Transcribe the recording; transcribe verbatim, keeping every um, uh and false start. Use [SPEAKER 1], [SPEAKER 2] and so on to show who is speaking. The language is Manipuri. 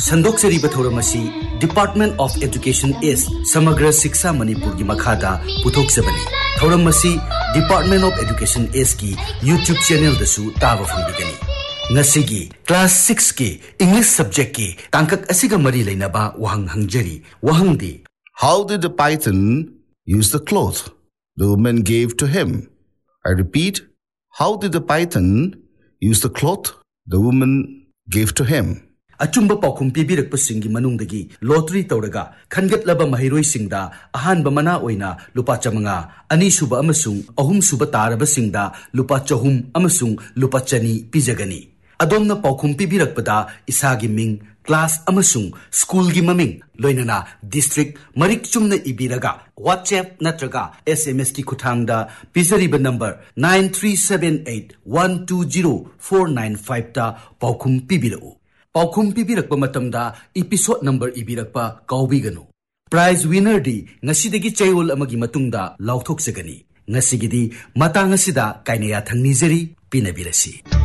[SPEAKER 1] संदोक्सरी बथौरमसी डिपार्टमेंट ऑफ एजुकेशन इस समग्र शिक्षा मणिपुर की मखादा पुथोक्सबनी थौरमसी डिपार्टमेंट ऑफ एजुकेशन इस की यूट्यूब चैनल दसु ताब फंगबिगनी नसिगी क्लास सिक्स की इंग्लिश सब्जेक्ट की तांकक असिगा मरी लेनबा वहंग हंगजरी वहंग दी
[SPEAKER 2] How did the python use the cloth the woman gave to him? I repeat, how did the python use the cloth the woman gave to him?
[SPEAKER 1] अचुंब पाखुम पीबीरकपसिंगी मनुंगदगी lottery तौरगा खनगतलबा महिरोइसिंगदा अहानबा मना ओइना लुपा चमंगा अनीसुबा अमसुंग अहुमसुबा तारबसिंगदा लुपा चहुम अमसुंग लुपा चनी पिजगनी अदोमना पाखुम पीबीरकपदा इसागी मिंग क्लास अमसुंग स्कूल की ममिंग लोइनना district Marik Chumna इबीरगा WhatsApp नत्रगा S M S की खुथांगदा पिजरीबा number nine three seven eight one two zero four nine five ता पाखुम पीबीरउ पाखुम पीबीरकपा मतमदा एपिसोड नंबर इबीरकपा काउबीगनु प्राइज विनर दी ngasiदगी चैओल अमगी मतुंगदा लाउथोक्सगनी ngasiगीदी मतांग असिदा काइनेया थंगनिजरी पिनबिरसी।